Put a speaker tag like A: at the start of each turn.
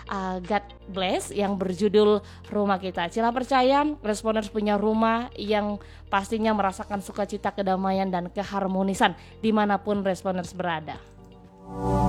A: God Bless yang berjudul Rumah Kita. Cila percaya Responders punya rumah yang pastinya merasakan sukacita, kedamaian dan keharmonisan dimanapun Responders berada.